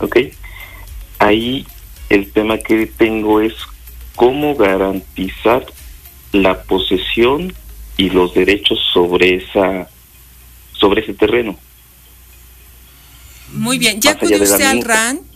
¿ok? Ahí el tema que tengo es cómo garantizar la posesión y los derechos sobre ese terreno. Muy bien. ¿Ya Más allá acudió de la usted al minuta. RAN?